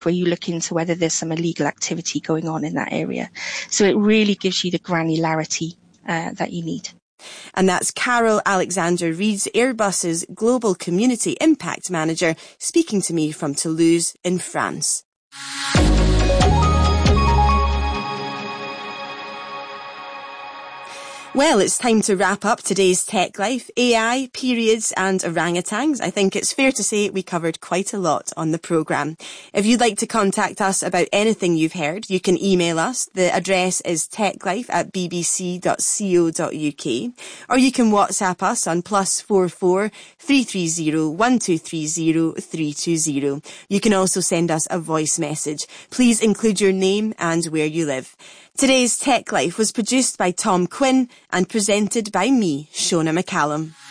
where you look into whether there's some illegal activity going on in that area. So it really gives you the granularity that you need. And that's Carol Alexander-Reid, Airbus's Global Community Impact Manager, speaking to me from Toulouse in France. Well, it's time to wrap up today's Tech Life. AI, periods and orangutans. I think it's fair to say we covered quite a lot on the programme. If you'd like to contact us about anything you've heard, you can email us. The address is techlife@bbc.co.uk, or you can WhatsApp us on +44 330 1230 320. You can also send us a voice message. Please include your name and where you live. Today's Tech Life was produced by Tom Quinn and presented by me, Shona McCallum.